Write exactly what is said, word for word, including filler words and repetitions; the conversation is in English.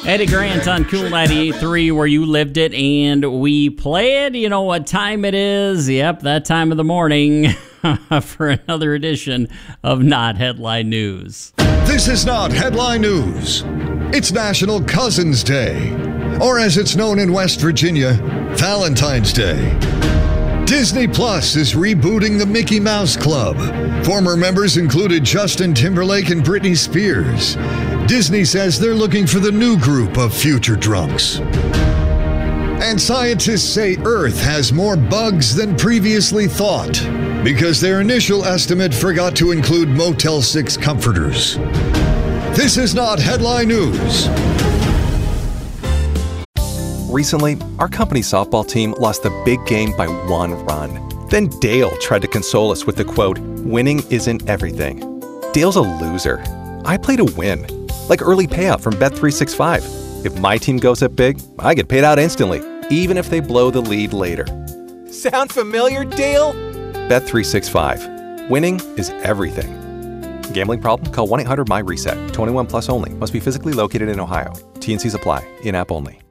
Eddie Grant on Cool ninety-eight point three, where you lived it, and we play it. You know what time it is? Yep, that time of the morning for another edition of Not Headline News. This is not headline news. It's National Cousins Day, or as it's known in West Virginia, Valentine's Day. Disney Plus is rebooting the Mickey Mouse Club. Former members included Justin Timberlake and Britney Spears. Disney says they're looking for the new group of future drunks. And scientists say Earth has more bugs than previously thought because their initial estimate forgot to include Motel six comforters. This is not headline news. Recently, our company softball team lost the big game by one run. Then Dale tried to console us with the quote, "Winning isn't everything." Dale's a loser. I play to win, like early payout from Bet three sixty-five. If my team goes up big, I get paid out instantly, even if they blow the lead later. Sound familiar, Dale? Bet three sixty-five. Winning is everything. Gambling problem? Call one eight hundred M Y RESET. twenty-one plus only. Must be physically located in Ohio. T and Cs apply. In-app only.